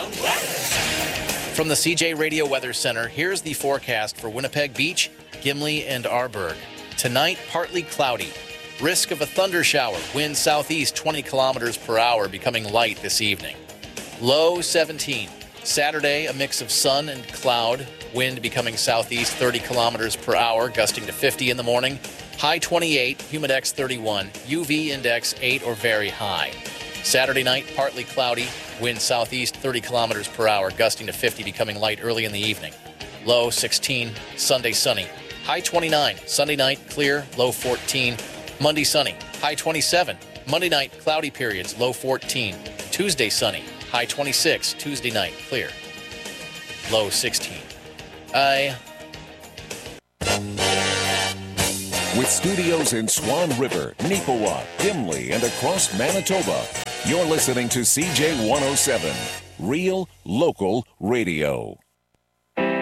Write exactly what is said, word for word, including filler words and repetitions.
From the C J Radio Weather Center, here's the forecast for Winnipeg Beach, Gimli, and Arborg. Tonight, partly cloudy. Risk of a thunder shower. Wind southeast twenty kilometers per hour, becoming light this evening. Low seventeen. Saturday, a mix of sun and cloud. Wind becoming southeast thirty kilometers per hour, gusting to fifty in the morning. High twenty-eight, humidex thirty-one, U V index eight or very high. Saturday night, partly cloudy. Wind southeast thirty kilometers per hour, gusting to fifty, becoming light early in the evening. Low sixteen. Sunday, sunny. High twenty-nine. Sunday night, clear. Low fourteen. Monday, sunny. High twenty-seven. Monday night, cloudy periods. Low fourteen. Tuesday, sunny. High twenty-six. Tuesday night, clear. Low sixteen. I... With studios in Swan River, Neepawa, Gimli, and across Manitoba, you're listening to C J one oh seven, Real Local Radio.